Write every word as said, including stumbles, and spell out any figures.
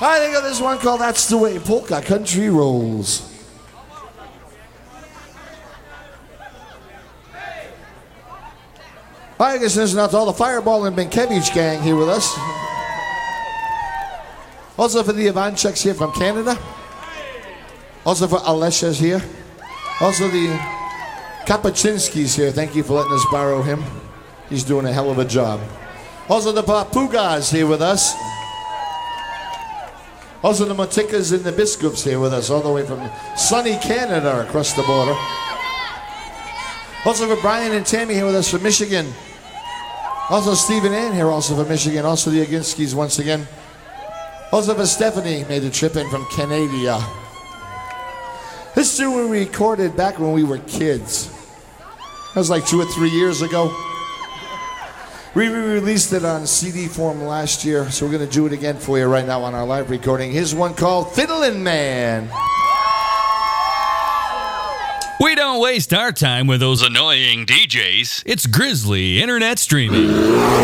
I think of this one called That's the Way Polka Country Rolls. I guess there's not all the Fireball and Benkiewicz gang here with us. Also for the Ivancheks here from Canada. Also for Alesha's here. Also the Kapachinskis here. Thank you for letting us borrow him. He's doing a hell of a job. Also the Papugas here with us. Also the Motikas and the Biskups here with us, all the way from sunny Canada across the border. Also for Brian and Tammy here with us from Michigan. Also Stephen Ann here also from Michigan. Also the Aginskis once again. Also for Stephanie, made the trip in from Canada. This tune we recorded back when we were kids. That was like two or three years ago. We re-released it on C D form last year, so we're going to do it again for you right now on our live recording. Here's one called Fiddlin' Man. We don't waste our time with those annoying D Js. It's Grizzly Internet Streaming.